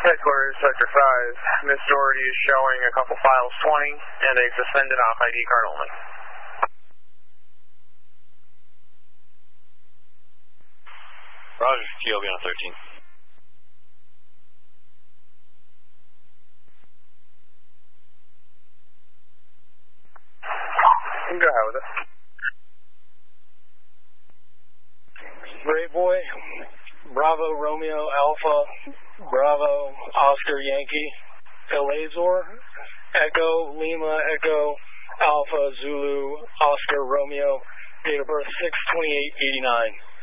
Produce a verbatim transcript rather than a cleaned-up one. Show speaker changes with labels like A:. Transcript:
A: Headquarters, Sector five. Miss Doherty is showing a couple files twenty and a suspended off I D card only.
B: Roger, Q L B on thirteen.
A: Go ahead with it.
C: Great boy. Bravo Romeo Alpha, Bravo Oscar Yankee, Elazor, Echo Lima Echo Alpha Zulu Oscar Romeo, date of birth six twenty-eight eighty-nine.